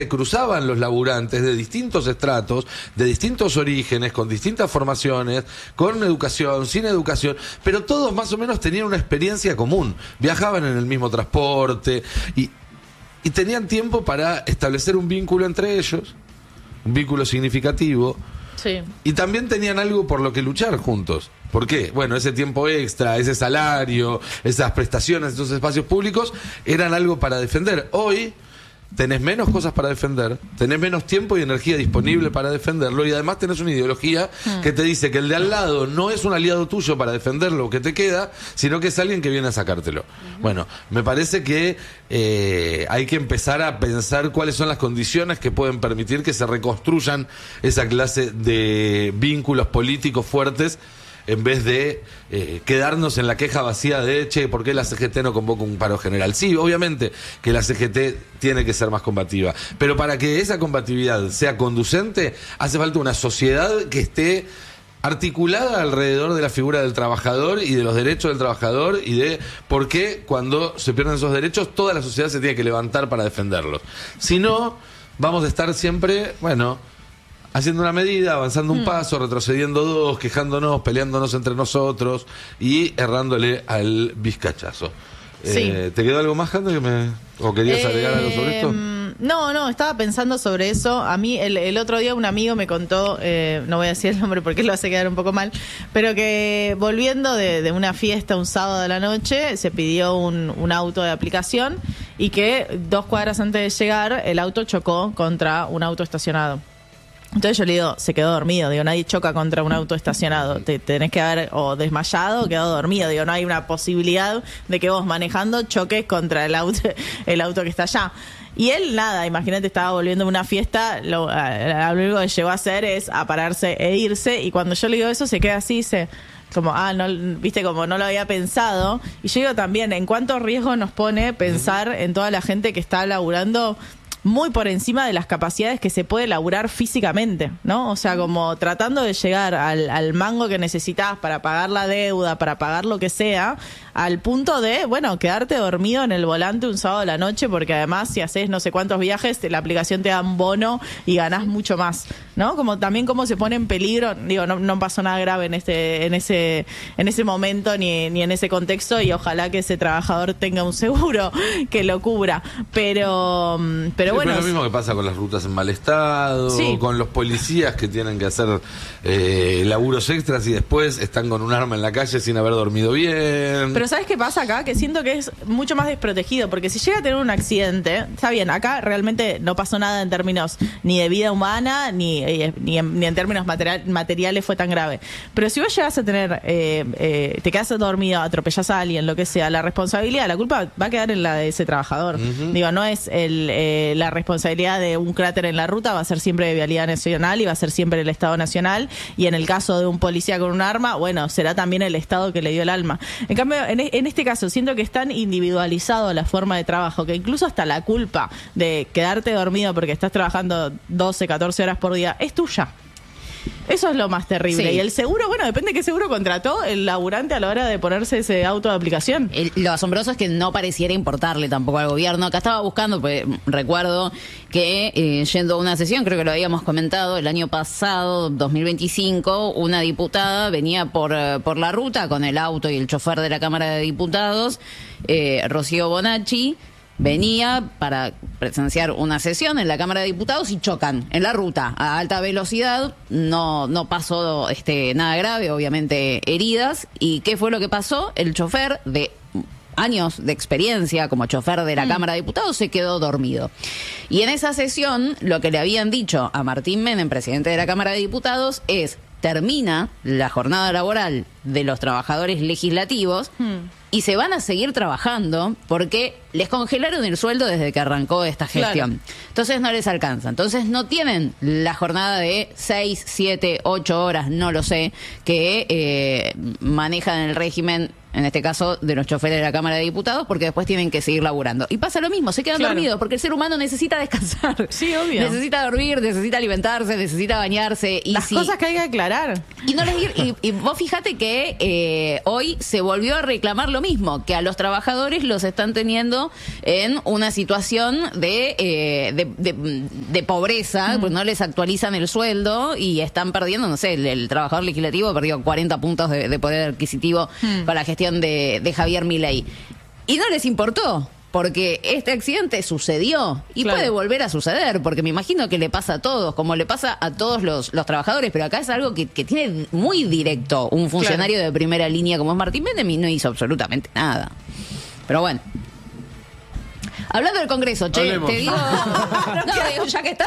cruzaban los laburantes de distintos estratos, de distintos orígenes, con distintas formaciones, con educación, sin educación, pero todos más o menos tenían una experiencia común, viajaban en el mismo transporte y tenían tiempo para establecer un vínculo entre ellos, un vínculo significativo, sí. Y también tenían algo por lo que luchar juntos. ¿Por qué? Bueno, ese tiempo extra, ese salario, esas prestaciones, esos espacios públicos, eran algo para defender. Hoy tenés menos cosas para defender, tenés menos tiempo y energía disponible para defenderlo, y además tenés una ideología que te dice que el de al lado no es un aliado tuyo para defender lo que te queda, sino que es alguien que viene a sacártelo. Bueno, me parece que hay que empezar a pensar cuáles son las condiciones que pueden permitir que se reconstruyan esa clase de vínculos políticos fuertes, en vez de quedarnos en la queja vacía de, che, ¿por qué la CGT no convoca un paro general? Sí, obviamente que la CGT tiene que ser más combativa, pero para que esa combatividad sea conducente, hace falta una sociedad que esté articulada alrededor de la figura del trabajador y de los derechos del trabajador, y de por qué cuando se pierden esos derechos toda la sociedad se tiene que levantar para defenderlos. Si no, vamos a estar siempre, bueno, haciendo una medida, avanzando un paso, retrocediendo dos, quejándonos, peleándonos entre nosotros y errándole al vizcachazo. Sí. ¿Te quedó algo más, Jande, o querías agregar algo sobre esto? No, estaba pensando sobre eso. A mí el otro día un amigo me contó, no voy a decir el nombre porque lo hace quedar un poco mal, pero que volviendo de una fiesta un sábado de la noche, se pidió un auto de aplicación y que 2 cuadras antes de llegar el auto chocó contra un auto estacionado. Entonces yo le digo, se quedó dormido, digo, nadie choca contra un auto estacionado, te tenés que haber o desmayado o quedado dormido, digo, no hay una posibilidad de que vos manejando choques contra el auto que está allá. Y él nada, imagínate, estaba volviendo de una fiesta, lo único que llegó a hacer es a pararse e irse, y cuando yo le digo eso se queda así, como, no, viste, como no lo había pensado. Y yo digo también, ¿en cuánto riesgo nos pone pensar en toda la gente que está laburando muy por encima de las capacidades que se puede laburar físicamente, ¿no? O sea, como tratando de llegar al mango que necesitas para pagar la deuda, para pagar lo que sea, al punto de, bueno, quedarte dormido en el volante un sábado a la noche, porque además si haces no sé cuántos viajes, la aplicación te da un bono y ganás mucho más, ¿no? Como también cómo se pone en peligro, digo, no pasó nada grave en ese momento ni en ese contexto, y ojalá que ese trabajador tenga un seguro que lo cubra, pero Sí, bueno, pero es lo mismo que pasa con las rutas en mal estado, sí, con los policías que tienen que hacer laburos extras y después están con un arma en la calle sin haber dormido bien. Pero ¿sabes qué pasa acá? Que siento que es mucho más desprotegido, porque si llega a tener un accidente, está bien, acá realmente no pasó nada en términos ni de vida humana, ni en términos materiales fue tan grave. Pero si vos llegas a tener, te quedas dormido, atropellás a alguien, lo que sea, la responsabilidad, la culpa va a quedar en la de ese trabajador. Digo, no es la responsabilidad de un cráter en la ruta, va a ser siempre de Vialidad Nacional y va a ser siempre el Estado Nacional, y en el caso de un policía con un arma, bueno, será también el Estado que le dio el alma. En cambio, en este caso, siento que es tan individualizado la forma de trabajo que incluso hasta la culpa de quedarte dormido porque estás trabajando 12, 14 horas por día es tuya. Eso es lo más terrible. Sí. Y el seguro, bueno, depende de qué seguro contrató el laburante a la hora de ponerse ese auto de aplicación. Lo asombroso es que no pareciera importarle tampoco al gobierno. Acá estaba buscando, pues recuerdo que yendo a una sesión, creo que lo habíamos comentado, el año pasado, 2025, una diputada venía por la ruta con el auto y el chofer de la Cámara de Diputados, Rocío Bonacci. Venía para presenciar una sesión en la Cámara de Diputados y chocan en la ruta a alta velocidad. No pasó nada grave, obviamente heridas. ¿Y qué fue lo que pasó? El chofer de años de experiencia como chofer de la Cámara de Diputados se quedó dormido. Y en esa sesión lo que le habían dicho a Martín Menem, presidente de la Cámara de Diputados, es: termina la jornada laboral de los trabajadores legislativos y se van a seguir trabajando porque les congelaron el sueldo desde que arrancó esta gestión. Claro. Entonces no les alcanza. Entonces no tienen la jornada de 6, 7, 8 horas, no lo sé, que manejan el régimen en este caso de los choferes de la Cámara de Diputados, porque después tienen que seguir laburando. Y pasa lo mismo, se quedan dormidos, porque el ser humano necesita descansar. Sí, obvio. Necesita dormir, necesita alimentarse, necesita bañarse. Y las cosas que hay que aclarar. Y no les y vos fíjate que hoy se volvió a reclamar lo mismo, que a los trabajadores los están teniendo en una situación de pobreza, pues no les actualizan el sueldo y están perdiendo, no sé, el trabajador legislativo perdió 40 puntos de poder adquisitivo con la gestión de Javier Milei. Y no les importó, porque este accidente sucedió y puede volver a suceder, porque me imagino que le pasa a todos, como le pasa a todos los trabajadores, pero acá es algo que tiene muy directo un funcionario de primera línea como es Martín Menem y no hizo absolutamente nada. Pero bueno. Hablando del Congreso, Hablemos. te digo... No, ya que estás...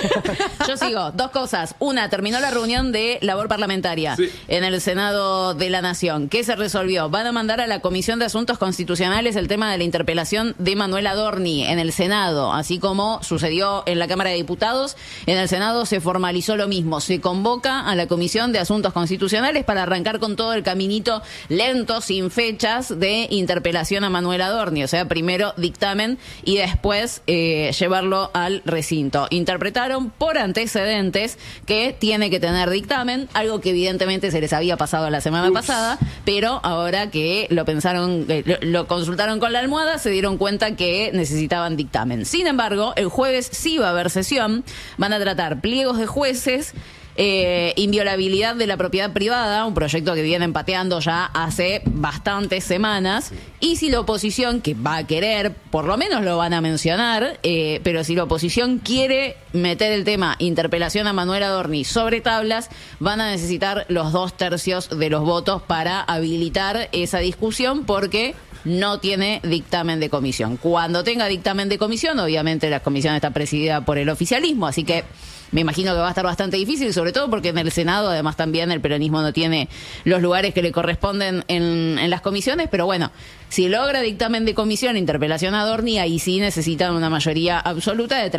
Yo sigo. Dos cosas. Una, terminó la reunión de labor parlamentaria en el Senado de la Nación. ¿Qué se resolvió? Van a mandar a la Comisión de Asuntos Constitucionales el tema de la interpelación de Manuel Adorni en el Senado, así como sucedió en la Cámara de Diputados. En el Senado se formalizó lo mismo. Se convoca a la Comisión de Asuntos Constitucionales para arrancar con todo el caminito lento, sin fechas, de interpelación a Manuel Adorni. O sea, primero dictamen y después llevarlo al recinto. Interpretaron por antecedentes que tiene que tener dictamen, algo que evidentemente se les había pasado la semana pasada, pero ahora que lo pensaron, lo consultaron con la almohada, se dieron cuenta que necesitaban dictamen. Sin embargo, el jueves sí va a haber sesión, van a tratar pliegos de jueces, inviolabilidad de la propiedad privada, un proyecto que vienen pateando ya hace bastantes semanas, y si la oposición, que va a querer, por lo menos lo van a mencionar, pero si la oposición quiere meter el tema interpelación a Manuel Adorni sobre tablas, van a necesitar los 2/3 de los votos para habilitar esa discusión, porque no tiene dictamen de comisión. Cuando tenga dictamen de comisión, obviamente la comisión está presidida por el oficialismo, así que me imagino que va a estar bastante difícil, sobre todo porque en el Senado, además, también el peronismo no tiene los lugares que le corresponden en las comisiones, pero bueno, si logra dictamen de comisión, interpelación a Adorni, ahí sí necesitan una mayoría absoluta de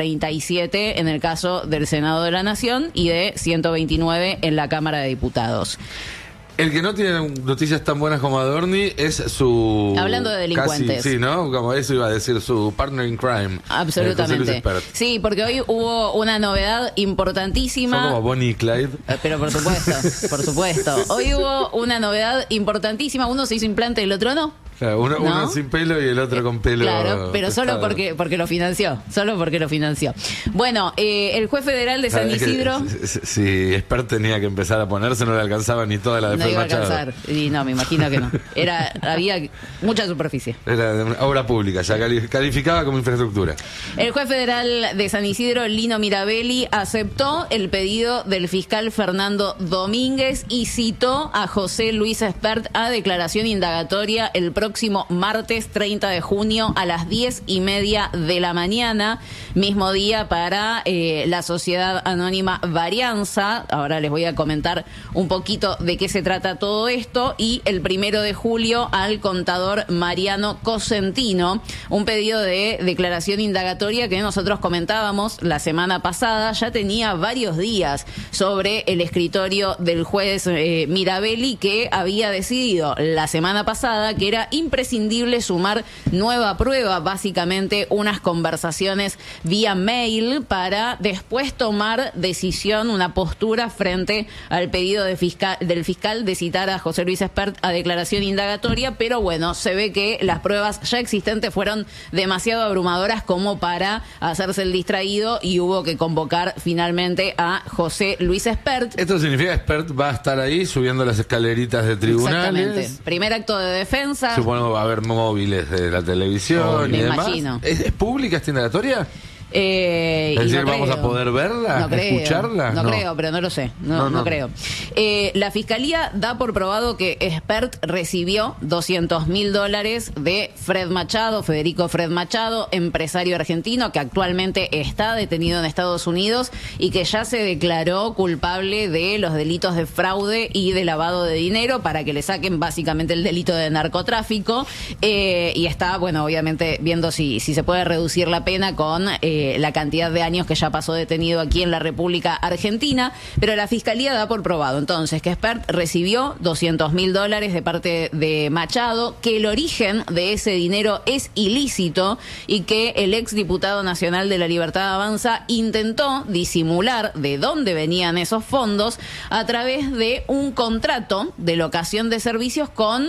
37 en el caso del Senado de la Nación y de 129 en la Cámara de Diputados. El que no tiene noticias tan buenas como Adorni es su... Hablando de delincuentes. Casi, sí, ¿no? Como eso iba a decir, su partner in crime. Absolutamente. Sí, porque hoy hubo una novedad importantísima. Son como Bonnie y Clyde. Pero por supuesto, por supuesto. Hoy hubo una novedad importantísima. Uno se hizo implante y el otro no. Claro, uno sin pelo y el otro con pelo. Claro, pero solo porque lo financió. Solo porque lo financió. Bueno, el juez federal de San Isidro... Si Espert tenía que empezar a ponerse, no le alcanzaba ni toda la de no iba a Machado. alcanzar. Y no, me imagino que no. Había mucha superficie. Era de obra pública, ya calificaba como infraestructura. El juez federal de San Isidro, Lino Mirabelli, aceptó el pedido del fiscal Fernando Domínguez y citó a José Luis Espert a declaración indagatoria el próximo martes 30 de junio a las 10:30 de la mañana, mismo día para la sociedad anónima Varianza. Ahora les voy a comentar un poquito de qué se trata todo esto. Y el 1 de julio al contador Mariano Cosentino, un pedido de declaración indagatoria que nosotros comentábamos la semana pasada, ya tenía varios días sobre el escritorio del juez Mirabelli, que había decidido la semana pasada que era imprescindible sumar nueva prueba, básicamente unas conversaciones vía mail, para después tomar decisión, una postura frente al pedido del fiscal de citar a José Luis Espert a declaración indagatoria. Pero bueno, se ve que las pruebas ya existentes fueron demasiado abrumadoras como para hacerse el distraído y hubo que convocar finalmente a José Luis Espert. Esto significa que Espert va a estar ahí subiendo las escaleritas de tribunales. Exactamente. Primer acto de defensa. Supongo que va a haber móviles de la televisión y me demás. imagino. ¿Es pública esta indagatoria? Es decir, ¿vamos a poder verla? ¿Escucharla? No creo, pero no lo sé. No creo. La Fiscalía da por probado que Espert recibió $200.000 de Federico Fred Machado, empresario argentino que actualmente está detenido en Estados Unidos y que ya se declaró culpable de los delitos de fraude y de lavado de dinero, para que le saquen básicamente el delito de narcotráfico. Y está, bueno, obviamente viendo si se puede reducir la pena con la cantidad de años que ya pasó detenido aquí en la República Argentina, pero la Fiscalía da por probado entonces que Espert recibió $200.000 de parte de Machado, que el origen de ese dinero es ilícito y que el exdiputado nacional de La Libertad Avanza intentó disimular de dónde venían esos fondos a través de un contrato de locación de servicios con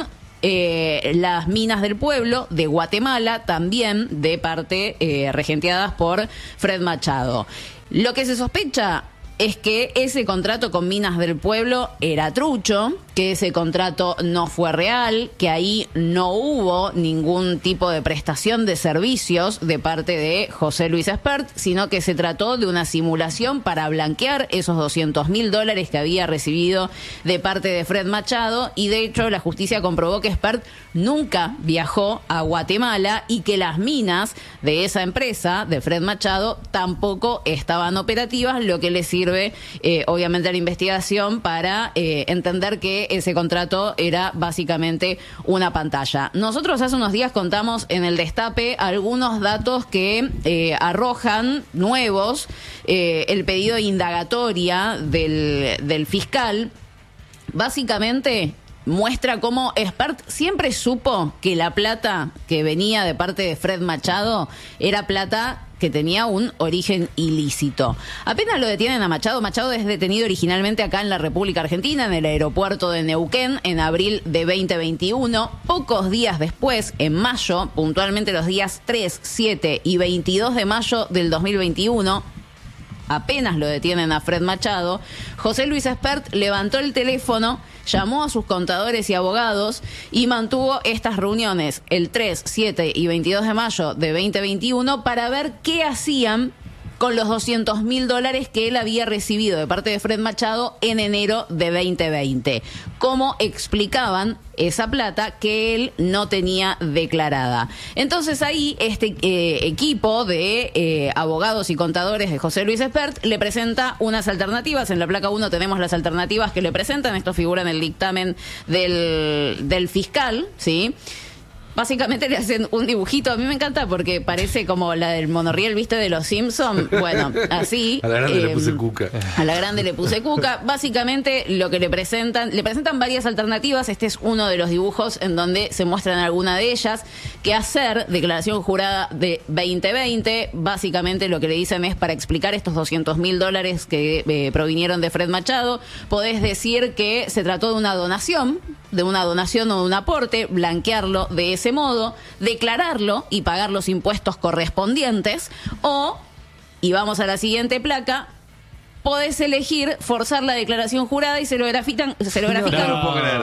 las minas del pueblo de Guatemala, también de parte regenteadas por Fred Machado. Lo que se sospecha es que ese contrato con Minas del Pueblo era trucho, que ese contrato no fue real, que ahí no hubo ningún tipo de prestación de servicios de parte de José Luis Espert, sino que se trató de una simulación para blanquear esos $200.000 que había recibido de parte de Fred Machado, y de hecho la justicia comprobó que Espert nunca viajó a Guatemala y que las minas de esa empresa, de Fred Machado, tampoco estaban operativas, lo que le sirve obviamente a la investigación para entender que ese contrato era básicamente una pantalla. Nosotros hace unos días contamos en el Destape algunos datos que arrojan nuevos, el pedido de indagatoria del fiscal, básicamente muestra cómo Espert siempre supo que la plata que venía de parte de Fred Machado era plata que tenía un origen ilícito. Apenas lo detienen a Machado. Machado es detenido originalmente acá en la República Argentina, en el aeropuerto de Neuquén, en abril de 2021. Pocos días después, en mayo, puntualmente los días 3, 7 y 22 de mayo del 2021, apenas lo detienen a Fred Machado, José Luis Espert levantó el teléfono, llamó a sus contadores y abogados y mantuvo estas reuniones el 3, 7 y 22 de mayo de 2021 para ver qué hacían con los $200.000 que él había recibido de parte de Fred Machado en enero de 2020. Cómo explicaban esa plata que él no tenía declarada. Entonces ahí este equipo de abogados y contadores de José Luis Espert le presenta unas alternativas. En la placa 1 tenemos las alternativas que le presentan. Esto figura en el dictamen del fiscal, ¿sí? Básicamente le hacen un dibujito. A mí me encanta porque parece como la del monorriel, ¿viste? De los Simpsons. Bueno, así. A la grande le puse cuca. A la grande le puse cuca. Básicamente lo que le presentan varias alternativas. Este es uno de los dibujos en donde se muestran algunas de ellas. ¿Qué hacer? Declaración jurada de 2020. Básicamente lo que le dicen es, para explicar estos $200.000 que provinieron de Fred Machado, podés decir que se trató de una donación o de un aporte, blanquearlo de ese modo, declararlo y pagar los impuestos correspondientes, o, y vamos a la siguiente placa, podés elegir forzar la declaración jurada y se lo grafican No puedo creer.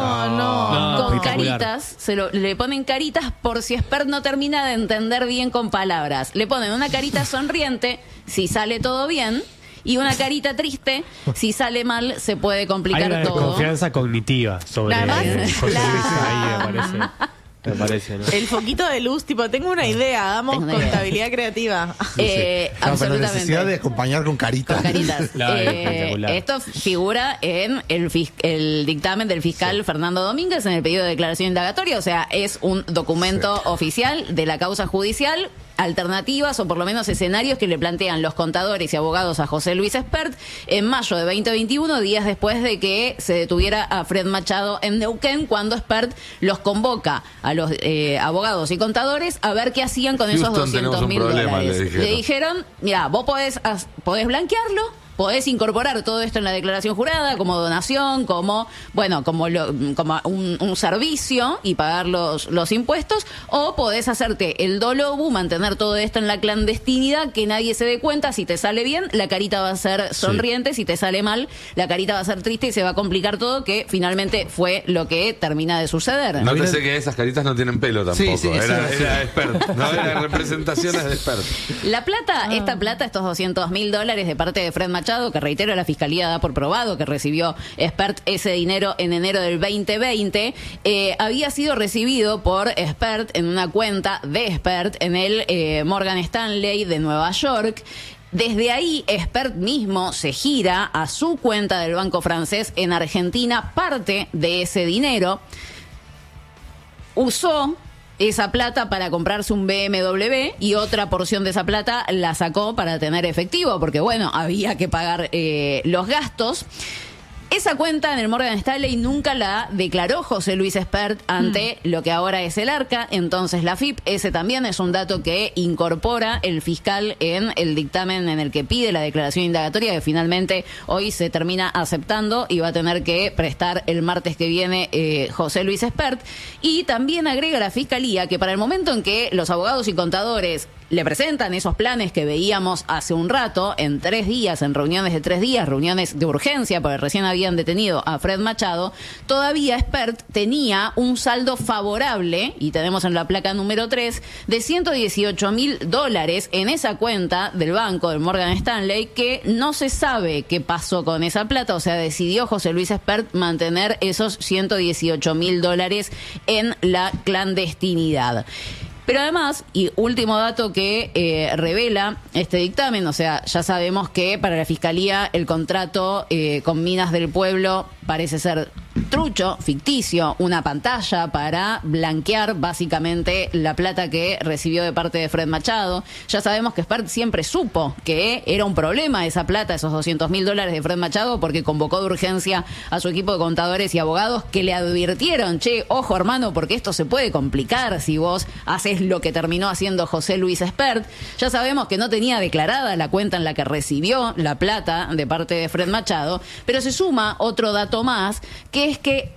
con caritas, le ponen caritas por si Espert no termina de entender bien con palabras. Le ponen una carita sonriente si sale todo bien, y una carita triste, si sale mal, se puede complicar Hay una todo. desconfianza cognitiva sobre Además, José Luis ahí, me parece, ¿no? El foquito de luz, tipo, tengo una idea, hagamos Tengo una idea. contabilidad creativa. Pero la Absolutamente. necesidad de acompañar con caritas. Con caritas. Claro, espectacular. Esto figura en el dictamen del fiscal Fernando Domínguez en el pedido de declaración indagatoria, o sea, es un documento oficial de la causa judicial. Alternativas o por lo menos escenarios que le plantean los contadores y abogados a José Luis Espert en mayo de 2021, días después de que se detuviera a Fred Machado en Neuquén, cuando Espert los convoca a los abogados y contadores a ver qué hacían con Houston, esos tenemos un $200.000. problema, le Le dijeron, mira, vos podés blanquearlo, podés incorporar todo esto en la declaración jurada como donación, como un servicio y pagar los impuestos, o podés hacerte el dolobu, mantener todo esto en la clandestinidad, que nadie se dé cuenta. Si te sale bien, la carita va a ser sonriente, si te sale mal, la carita va a ser triste y se va a complicar todo, que finalmente fue lo que termina de suceder. Nótese que esas caritas no tienen pelo tampoco. Sí, Era Espert, no eran representaciones de Espert. La plata, estos $200.000 de parte de Fred Machado, que reitero, la Fiscalía da por probado que recibió Espert ese dinero en enero del 2020, había sido recibido por Espert en una cuenta de Espert en el Morgan Stanley de Nueva York. Desde ahí, Espert mismo se gira a su cuenta del banco francés en Argentina parte de ese dinero. Usó esa plata para comprarse un BMW y otra porción de esa plata la sacó para tener efectivo, porque bueno, había que pagar los gastos. Esa cuenta en el Morgan Stanley nunca la declaró José Luis Espert ante lo que ahora es el Arca, entonces la AFIP. Ese también es un dato que incorpora el fiscal en el dictamen en el que pide la declaración indagatoria, que finalmente hoy se termina aceptando y va a tener que prestar el martes que viene José Luis Espert. Y también agrega la Fiscalía que para el momento en que los abogados y contadores le presentan esos planes que veíamos hace un rato, en 3 días, en reuniones de 3 días, reuniones de urgencia, porque recién habían detenido a Fred Machado, todavía Espert tenía un saldo favorable, y tenemos en la placa número 3, de $118.000 en esa cuenta del banco del Morgan Stanley, que no se sabe qué pasó con esa plata. O sea, decidió José Luis Espert mantener esos $118.000 en la clandestinidad. Pero además, y último dato que revela este dictamen, o sea, ya sabemos que para la Fiscalía el contrato con Minas del Pueblo parece ser trucho, ficticio, una pantalla para blanquear básicamente la plata que recibió de parte de Fred Machado. Ya sabemos que Espert siempre supo que era un problema esa plata, esos $200.000 de Fred Machado, porque convocó de urgencia a su equipo de contadores y abogados que le advirtieron: che, ojo hermano, porque esto se puede complicar si vos haces lo que terminó haciendo José Luis Espert. Ya sabemos que no tenía declarada la cuenta en la que recibió la plata de parte de Fred Machado, pero se suma otro dato más, que es que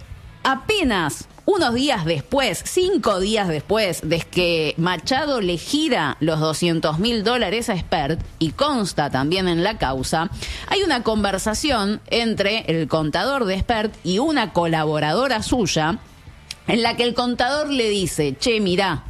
apenas unos días después, 5 días después de que Machado le gira los $200.000 a Espert, y consta también en la causa, hay una conversación entre el contador de Espert y una colaboradora suya, en la que el contador le dice: che, mirá,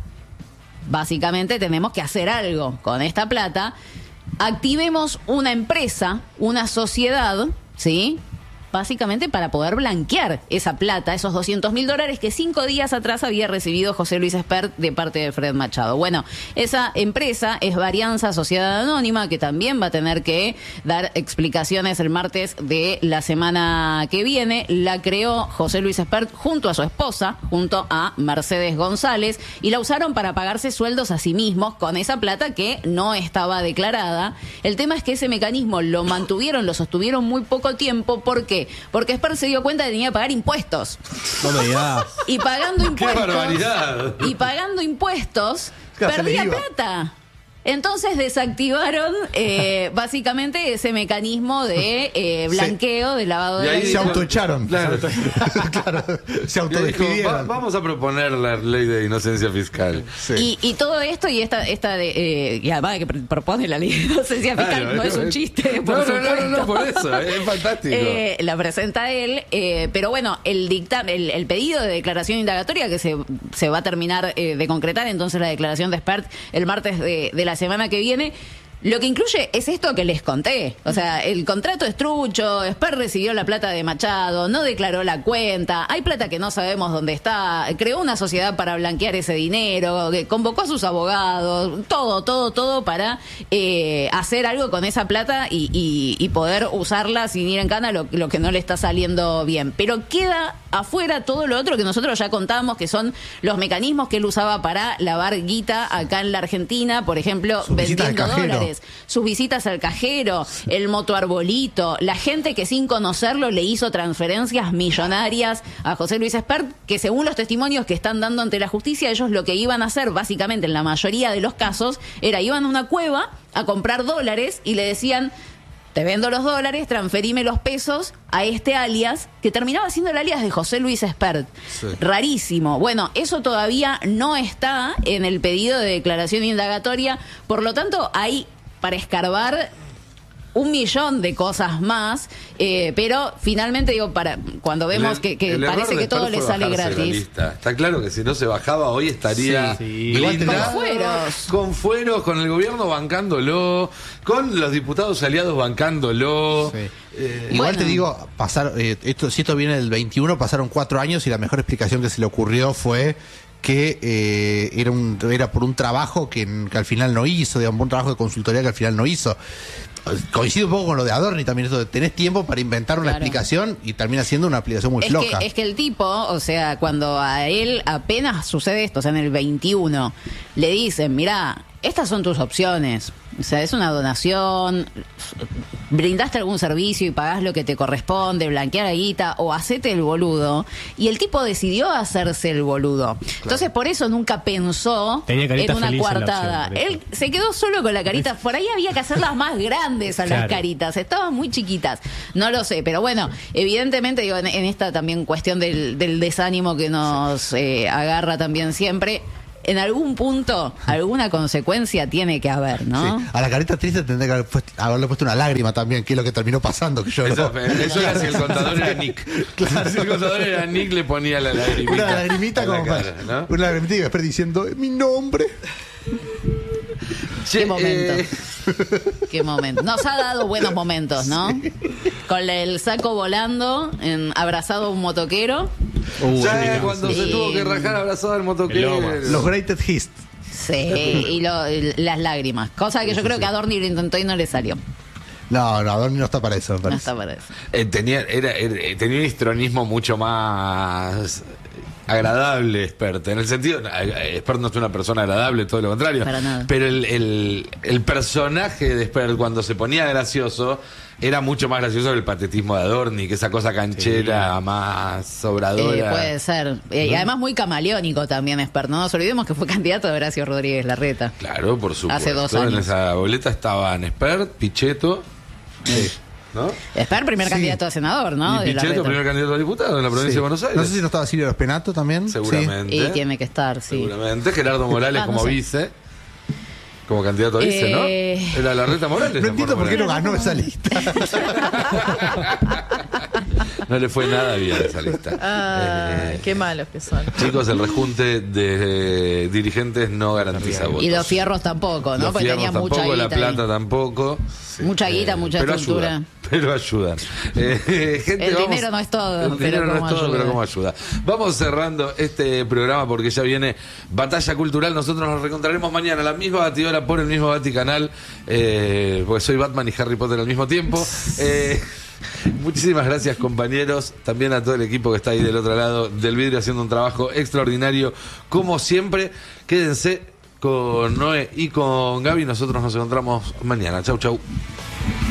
básicamente tenemos que hacer algo con esta plata, activemos una empresa, una sociedad, ¿sí?, básicamente para poder blanquear esa plata, esos $200.000 que 5 días atrás había recibido José Luis Espert de parte de Fred Machado. Bueno, esa empresa es Varianza Sociedad Anónima, que también va a tener que dar explicaciones el martes de la semana que viene. La creó José Luis Espert junto a su esposa, junto a Mercedes González, y la usaron para pagarse sueldos a sí mismos con esa plata que no estaba declarada. El tema es que ese mecanismo lo sostuvieron muy poco tiempo. ¿Por qué? Porque Espert se dio cuenta de que tenía que pagar impuestos. No me digas. Y pagando impuestos. ¡Qué barbaridad! Y pagando impuestos, Claro, perdía se le iba. plata. Entonces desactivaron básicamente ese mecanismo de blanqueo, de lavado Y de ahí dinero. Se autoecharon. Claro. Claro, se Ya dijo, autodespidieron. vamos a proponer la ley de inocencia fiscal. Sí. Y todo esto y esta y además de que propone la ley de inocencia fiscal, Claro, no es un chiste, por no, supuesto. no, por eso, es fantástico. La presenta él, pero bueno, el dictamen, el pedido de declaración indagatoria que se va a terminar de concretar, entonces la declaración de Espert el martes de la semana que viene. Lo que incluye es esto que les conté. O sea, el contrato es trucho, Espert recibió la plata de Machado, no declaró la cuenta, hay plata que no sabemos dónde está, creó una sociedad para blanquear ese dinero, que convocó a sus abogados, todo para hacer algo con esa plata y poder usarla sin ir en cana, lo que no le está saliendo bien. Pero queda afuera todo lo otro que nosotros ya contamos, que son los mecanismos que él usaba para lavar guita acá en la Argentina, por ejemplo, Sus visitas al vendiendo cajero. dólares, sus visitas al cajero, el motoarbolito, la gente que sin conocerlo le hizo transferencias millonarias a José Luis Espert, que según los testimonios que están dando ante la justicia, ellos lo que iban a hacer básicamente en la mayoría de los casos era iban a una cueva a comprar dólares y le decían: te vendo los dólares, transferime los pesos a este alias, que terminaba siendo el alias de José Luis Espert. Sí. Rarísimo. Bueno, eso todavía no está en el pedido de declaración indagatoria, por lo tanto hay para escarbar 1.000.000 de cosas más, pero finalmente digo, cuando vemos que el error parece de que todo Espert le fue sale bajarse la gratis. lista. Está claro que si no se bajaba hoy estaría Sí, sí. blindado, Con fueros. con fueros, con el gobierno bancándolo, con los diputados aliados bancándolo. Sí. Igual Bueno. te digo, si esto viene del 21, pasaron 4 años y la mejor explicación que se le ocurrió fue que era por un trabajo que al final no hizo, digamos, un trabajo de consultoría que al final no hizo. coincido un poco con lo de Adorni también, eso de tenés tiempo para inventar una Claro. explicación y termina siendo una aplicación muy floja. Es que el tipo, o sea, cuando a él apenas sucede esto, o sea, en el 21, le dicen, mirá, estas son tus opciones. O sea, es una donación, brindaste algún servicio y pagás lo que te corresponde, blanquear la guita o hacete el boludo. Y el tipo decidió hacerse el boludo. Entonces, por eso nunca pensó Tenía carita en una feliz en la coartada. opción, por eso. Él se quedó solo con la carita. Por ahí había que hacerlas más grandes a las Claro. caritas. Estaban muy chiquitas. No lo sé, pero bueno, evidentemente, digo, en esta también cuestión del desánimo que nos agarra también siempre, en algún punto, alguna consecuencia tiene que haber, ¿no? Sí. A la carita triste tendría que haberle puesto una lágrima también, que es lo que terminó pasando, que lloró. Eso era si el contador era Nick. Claro, si el contador era Nick, le ponía la lagrimita. Una lagrimita en la como cara, para, ¿no? una lagrimita y después diciendo mi nombre. Che, Qué momento. Qué momento. Nos ha dado buenos momentos, ¿no? Con el saco volando, abrazado a un motoquero. ya cuando se Sí. tuvo que rajar abrazado al motoquero. Los greatest hits. Sí, y las lágrimas. Cosa que yo creo que Adorni lo intentó y no le salió. No, Adorni no está para eso, me No parece. está para eso. Tenía un histrionismo mucho más agradable, Espert. En el sentido, Espert no es una persona agradable, todo lo contrario. Para nada. Pero el personaje de Espert, cuando se ponía gracioso, era mucho más gracioso que el patetismo de Adorni, que esa cosa canchera más sobradora. Puede ser. Y además muy camaleónico también, Esper. No nos olvidemos que fue candidato de Horacio Rodríguez Larreta. Claro, por supuesto. Hace 2 En años. esa boleta estaban Espert, Pichetto, ¿no? Esper, primer Sí. candidato a senador, ¿no? Y De Pichetto, Larreta. primer candidato a diputado en la provincia Sí. de Buenos Aires. No sé si no estaba Silvio Espenato también. Seguramente. Y tiene que estar, sí. Seguramente. Gerardo Morales Ah, no como sé. vice. Como candidato a vice, ¿no? Era Larreta Morales. No entiendo por qué no Morales. ganó esa lista. No le fue nada bien a esa lista. Qué malos que son. Chicos, el rejunte de dirigentes no garantiza votos. Y los fierros tampoco, ¿no? Los Porque fierros tenían mucha tampoco, guita. la plata tampoco. Mucha guita, mucha pero estructura. Ayudan, pero ayudan. Gente, El dinero no es todo, El pero dinero no cómo es todo, ayuda. pero cómo ayuda. Vamos cerrando este programa porque ya viene Batalla Cultural. Nosotros nos reencontraremos mañana a la misma batidora por el mismo Vaticanal. Porque soy Batman y Harry Potter al mismo tiempo. Muchísimas gracias, compañeros. También a todo el equipo que está ahí del otro lado del vidrio haciendo un trabajo extraordinario. Como siempre, quédense con Noé y con Gaby. Nosotros nos encontramos mañana. Chau, chau.